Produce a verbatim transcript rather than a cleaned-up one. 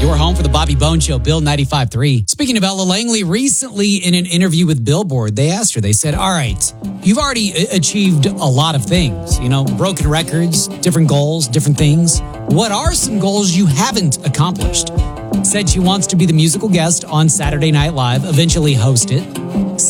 Your home for the Bobby Bone Show, Bill ninety-five point three. Speaking of Ella Langley, recently in an interview with Billboard, they asked her, they said, all right, you've already achieved a lot of things, you know, broken records, different goals, different things. What are some goals you haven't accomplished? Said she wants to be the musical guest on Saturday Night Live, eventually host it.